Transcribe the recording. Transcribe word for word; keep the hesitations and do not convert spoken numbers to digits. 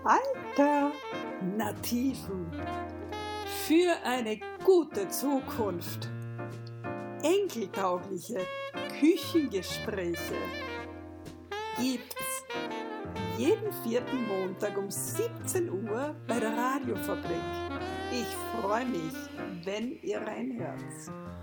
Alternativen für eine gute Zukunft. Enkeltaugliche Küchengespräche gibt's jeden vierten Montag um siebzehn Uhr bei der Radiofabrik. Ich freue mich, wenn ihr reinhört.